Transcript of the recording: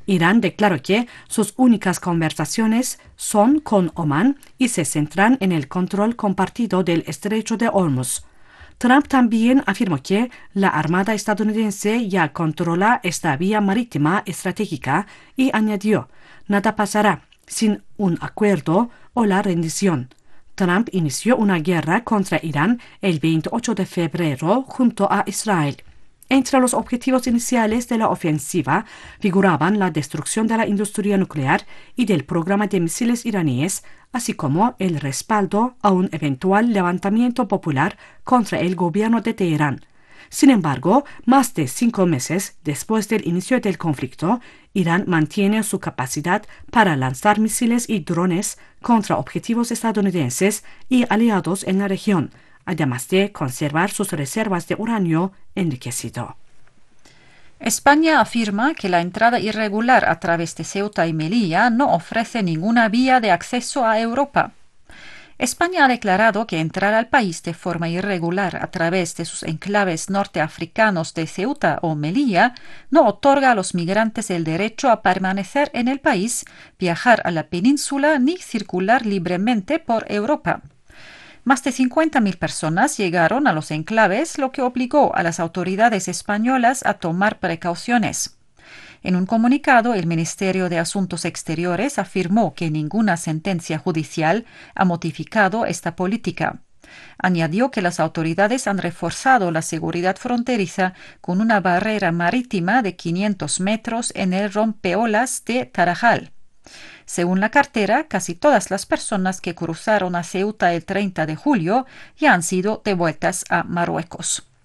Irán declaró que sus únicas conversaciones son con Omán y se centran en el control compartido del estrecho de Hormuz. Trump también afirmó que la Armada estadounidense ya controla esta vía marítima estratégica y añadió, nada pasará sin un acuerdo o la rendición. Trump inició una guerra contra Irán el 28 de febrero junto a Israel. Entre los objetivos iniciales de la ofensiva figuraban la destrucción de la industria nuclear y del programa de misiles iraníes, así como el respaldo a un eventual levantamiento popular contra el gobierno de Teherán. Sin embargo, más de 5 meses después del inicio del conflicto, Irán mantiene su capacidad para lanzar misiles y drones contra objetivos estadounidenses y aliados en la región, además de conservar sus reservas de uranio enriquecido. España afirma que la entrada irregular a través de Ceuta y Melilla no ofrece ninguna vía de acceso a Europa. España ha declarado que entrar al país de forma irregular a través de sus enclaves norteafricanos de Ceuta o Melilla no otorga a los migrantes el derecho a permanecer en el país, viajar a la península ni circular libremente por Europa. Más de 50.000 personas llegaron a los enclaves, lo que obligó a las autoridades españolas a tomar precauciones. En un comunicado, el Ministerio de Asuntos Exteriores afirmó que ninguna sentencia judicial ha modificado esta política. Añadió que las autoridades han reforzado la seguridad fronteriza con una barrera marítima de 500 metros en el rompeolas de Tarajal. Según la cartera, casi todas las personas que cruzaron a Ceuta el 30 de julio ya han sido devueltas a Marruecos.